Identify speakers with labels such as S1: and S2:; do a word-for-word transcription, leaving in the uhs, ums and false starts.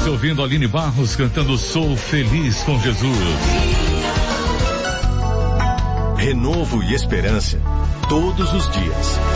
S1: Você ouvindo Aline Barros cantando Sou Feliz com Jesus.
S2: Renovo e esperança todos os dias.